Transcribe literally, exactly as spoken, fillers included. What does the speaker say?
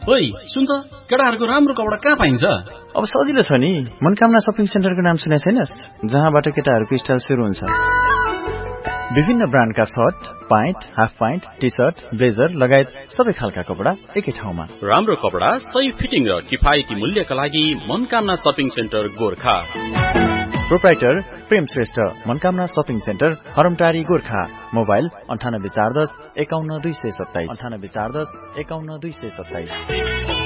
ओइ सुन त, केटाहरूको राम्रो कपडा कहाँ पाइन्छ? अब सजिलो छ नि, मनकामना शपिङ सेन्टरको नाम सुने छैनस्? जहाँबाट केटाहरूको स्टाइल सुरु हुन्छ। विभिन्न ब्रान्डका short, pant, half pant, T short, blazer लगायत सबै खालका कपडा एकै ठाउँमा। राम्रो कपडा, सही फिटिङ र किफायती मूल्यका लागि Manakamana shopping centre Gorkha. Proprietor प्रेम Shrestha, Manakamana shopping centre, हरमटारी Gorkha. Mobile अन्ठानब्बे चार दस एकाउन्न दुई सय सत्ताइस अन्ठानब्बे चार दस एकाउन्न दुई सय सत्ताइस।